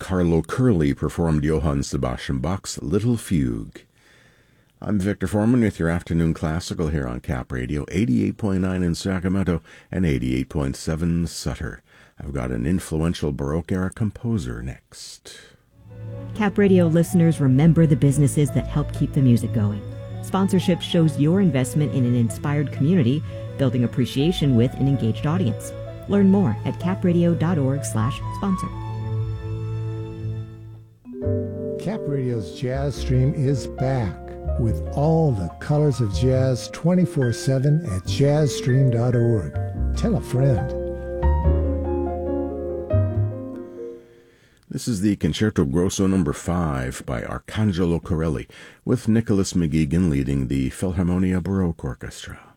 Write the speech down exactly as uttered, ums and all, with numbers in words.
Carlo Curley performed Johann Sebastian Bach's Little Fugue. I'm Victor Foreman with your afternoon classical here on Cap Radio, eighty-eight point nine in Sacramento and eighty-eight point seven Sutter. I've got an influential Baroque-era composer next. Cap Radio listeners, remember the businesses that help keep the music going. Sponsorship shows your investment in an inspired community, building appreciation with an engaged audience. Learn more at capradio.org slash sponsor. Cap Radio's Jazz Stream is back with all the colors of jazz twenty-four seven at jazz stream dot org. Tell a friend. This is the Concerto Grosso number five by Arcangelo Corelli, with Nicholas McGuigan leading the Philharmonia Baroque Orchestra.